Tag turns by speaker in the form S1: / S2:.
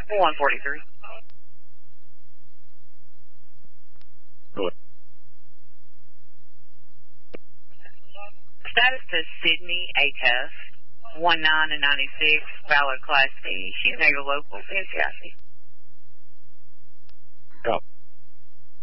S1: 143.
S2: Go ahead.
S1: Status to Sydney Acuff, 19 and 96, valid Class B. She's now your local NCIC.
S2: Go.